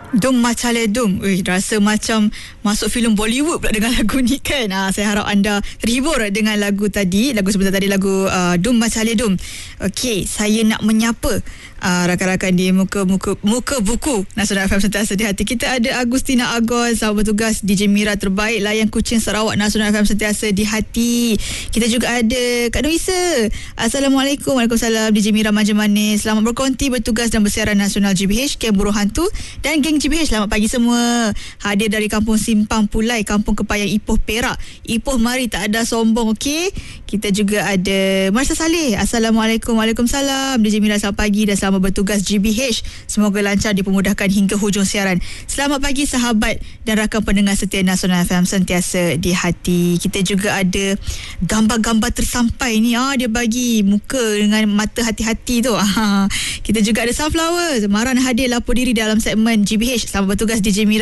Dum Macale Dum. Rasa macam masuk filem Bollywood pula dengan lagu ni kan. Saya harap anda terhibur dengan lagu tadi. Lagu sebentar tadi, lagu Dum Macale Dum. Okey, saya nak menyapa rakan-rakan di muka buku Nasional FM Sentiasa di Hati. Kita ada Agustina Agos, sahabat bertugas DJ Mira terbaik layan kucing Sarawak Nasional FM Sentiasa di Hati. Kita juga ada Kak Noisa. Assalamualaikum. Waalaikumsalam. DJ Mira Manja Manis, selamat berkonti bertugas dan bersiaran Nasional GBH, Kem Buruh Hantu dan geng GBH. Selamat pagi semua. Hadir dari Kampung Simpang Pulai, Kampung Kepayang, Ipoh, Perak. Ipoh mari, tak ada sombong. Okey. Kita juga ada Marsha Saleh. Assalamualaikum. Waalaikumsalam. DJ Mira, selamat pagi dan selamat bertugas GBH. Semoga lancar, dipermudahkan hingga hujung siaran. Selamat pagi sahabat dan rakan pendengar setia Nasional FM Sentiasa di Hati. Kita juga ada gambar-gambar tersampai ni. Dia bagi muka dengan mata hati-hati tu. Kita juga ada Sunflower. Maran hadir lapor diri dalam segmen GBH. Selamat bertugas DJ Mira.